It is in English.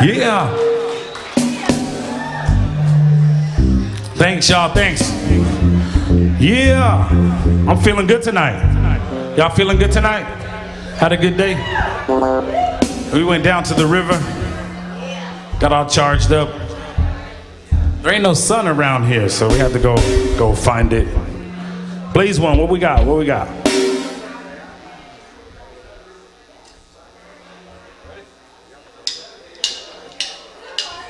Yeah. Thanks, y'all. Thanks. Yeah. I'm feeling good tonight. Y'all feeling good tonight? Had a good day? We went down to the river. Got all charged up. There ain't no sun around here, so we had to go find it. Blaze One, what we got? What we got?